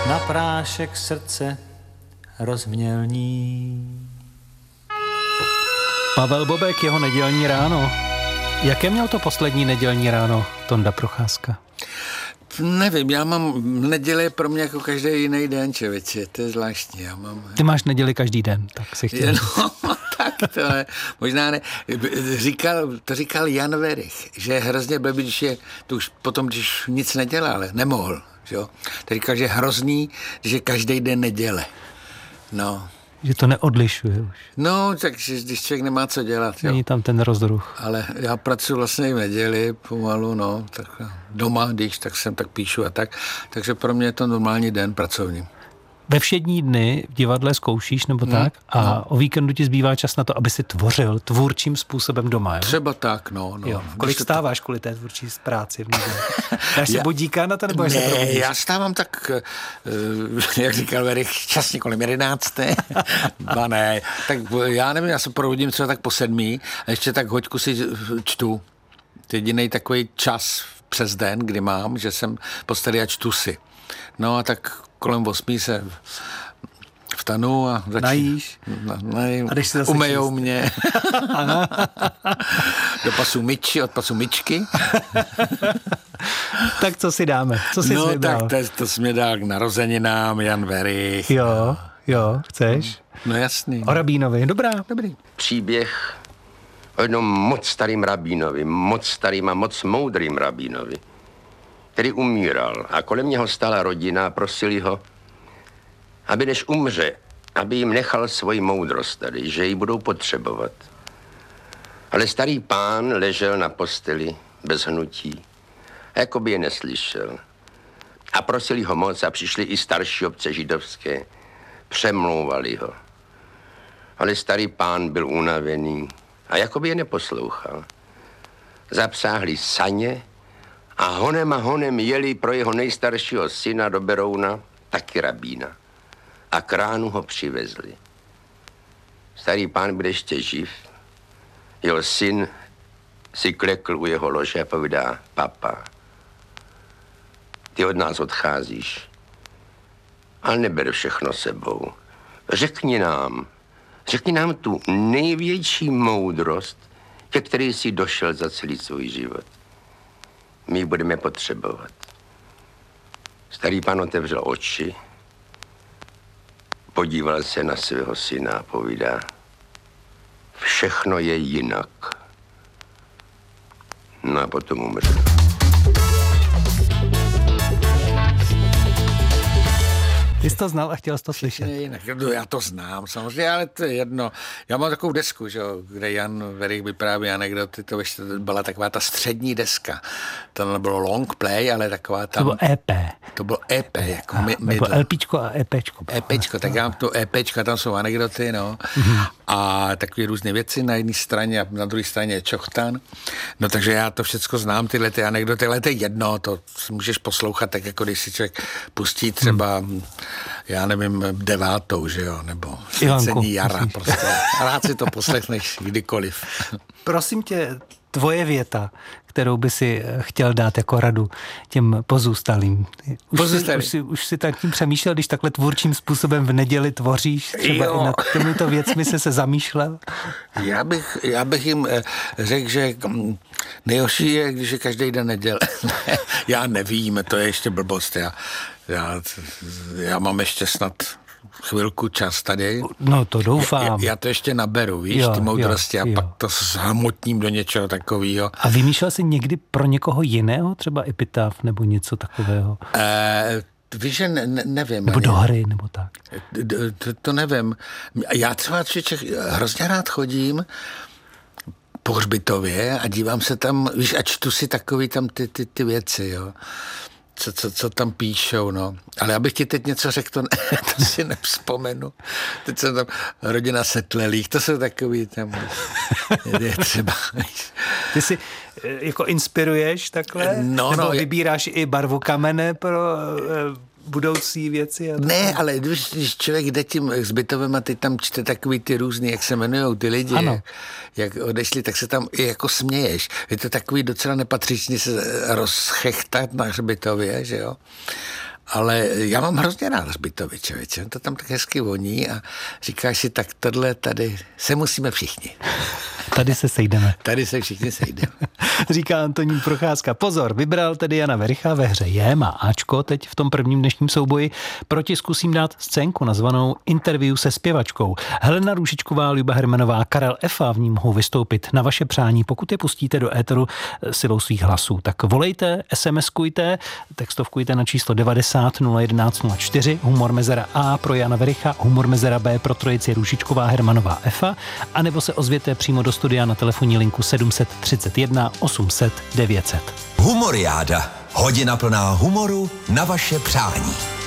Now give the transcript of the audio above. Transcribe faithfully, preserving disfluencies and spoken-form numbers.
na prášek srdce rozmělní. Pavel Bobek, jeho nedělní ráno. Jaké měl to poslední nedělní ráno Tonda Procházka? Nevím, já mám, neděle pro mě jako každý jiný den, čevěče, to je zvláštní, já mám... Ty máš neděli každý den, tak si chtěl. No, tak to ne, možná ne, říkal, to říkal Jan Werich, že je hrozně blbý, když je, to už potom, když nic nedělal, nemohl, jo, to říkal, že je hrozný, že je každý den neděle, no. Že to neodlišuje už. No, takže když člověk nemá co dělat. Jo. Není tam ten rozruch. Ale já pracuji vlastně i v neděli pomalu, no, tak doma, když tak jsem tak píšu a tak. Takže pro mě je to normální den pracovní. Ve všední dny v divadle zkoušíš nebo hmm. tak a no. O víkendu ti zbývá čas na to, aby si tvořil tvůrčím způsobem doma, jo? Třeba tak, no. no. Jo. Kolik stáváš kvůli té tvůrčí práci v neděli? Dáš si budíka na to, nebo až se probudíš? Já stávám tak, jak říkal Verich, časně kolem jedenácté. Ba ne, tak já nevím, já se probudím třeba tak po sedmí a ještě tak hoďku si čtu. Jedinej takový čas přes den, kdy mám, že jsem posteli a čtu si. No a tak kolem osmí se vstanu a začínám. Najíš? Na, najím, a si umejou šíst. Mě. Do pasu myči, od pasu myčky. Tak co si dáme? Co jsi no vybral? tak to, to jsi mě dal k narozeninám, Jan Werich. Jo, jo, chceš? No jasný. O rabínovi, dobrá, dobrý. Příběh o jednom moc starým rabínovi, moc starým a moc moudrým rabínovi, který umíral a kolem něho stála rodina a prosili ho, aby než umře, aby jim nechal svoji moudrost tady, že ji budou potřebovat. Ale starý pán ležel na posteli bez hnutí, jako by je neslyšel. A prosili ho moc a přišli i starší obce židovské, přemlouvali ho. Ale starý pán byl unavený a jako by je neposlouchal. Zapsáhli saně a honem a honem jeli pro jeho nejstaršího syna do Berouna, taky rabína. A k ránu ho přivezli. Starý pán byl ještě živ. Jeho syn si klekl u jeho lože a povídá, papa, ty od nás odcházíš, ale neber všechno sebou. Řekni nám, řekni nám tu největší moudrost, ke které jsi došel za celý svůj život. My ji budeme potřebovat. Starý pán otevřel oči, podíval se na svého syna a povídá, všechno je jinak. No a potom umřel. Ty jsi to znal a chtěl jsi to slyšet. Jinak, já to znám samozřejmě, ale to je jedno. Já mám takovou desku, že jo, kde Jan Werich vypráví anekdoty, to byla taková ta střední deska. To nebylo long play, ale taková tam... To bylo E P. To bylo E P, jako a, mi, nebo LPčko a EPčko. EPčko, tak já mám to EPčko, tam jsou anekdoty, no. Mm-hmm. A takové různé věci na jedné straně a na druhé straně je čochtan. No takže já to všecko znám, tyhle ty anekdoty, ale to je jedno, to můžeš poslouchat tak, jako když si člověk pustí třeba, mm. já nevím, devátou, že jo, nebo Svěcení jara, myslíš? Prostě. Rád si to poslechneš kdykoliv. Prosím tě, tvoje věta, kterou by si chtěl dát jako radu těm pozůstalým. Už, Pozůstalý. si, už, si, už si tak tím přemýšlel, když takhle tvůrčím způsobem v neděli tvoříš, třeba jo. I nad těmito věcmi se se zamýšlel? Já bych, já bych jim řekl, že nejhorší je, když je každý den neděle. Já nevím, to je ještě blbost. Já, já, já mám ještě snad chvilku čas tady. No to doufám. Já, já to ještě naberu, víš, jo, ty moudrosti jo, a jo. pak to zhmotním do něčeho takového. A vymýšlel jsi někdy pro někoho jiného, třeba epitaf nebo něco takového? Eh, víš, že ne, ne, nevím. Nebo do hry, nebo tak. To, to nevím. Já třeba Čech, hrozně rád chodím po hřbitově a dívám se tam, víš, a čtu si takový tam ty, ty, ty věci, jo. Co, co, co tam píšou, no. Ale abych ti teď něco řekl, to, ne, to si nevzpomenu. Teď jsem tam rodina Setlelých, to jsou takový tam, je třeba. Ty si jako inspiruješ takhle? No, Nebo no, vybíráš i barvu kamene pro budoucí věci? A ne, ale když, když člověk jde tím hřbitovem a ty tam čte takový ty různý, jak se jmenujou ty lidi, jak, jak odešli, tak se tam i jako směješ. Je to takový docela nepatřičný se rozchechtat na hřbitově, že jo? Ale já mám hrozně rád hřbitovy, člověče. To tam tak hezky voní a říkáš si, tak tohle tady se musíme všichni. Tady se sejdeme. Tady se všichni sejdeme. Říká Antonín Procházka. Pozor, vybral tedy Jana Wericha, ve hře je, má Ačko teď v tom prvním dnešním souboji. Proti zkusím dát scénku nazvanou Interview se zpěvačkou. Helena Růžičková, Luba Hermanová, Karel Efa v ní mohou vystoupit na vaše přání, pokud je pustíte do éteru silou svých hlasů. Tak volejte, SMSkujte, textovkujte na číslo devadesát nula jedenáct nula čtyři, humor mezera A pro Jana Wericha, humor mezera B pro trojici Růžičková, Hermanová, Efa, anebo se ozvěte přímo do studia na telefonní linku sedm tři jedna osm set devět set. Humoriáda. Hodina plná humoru na vaše přání.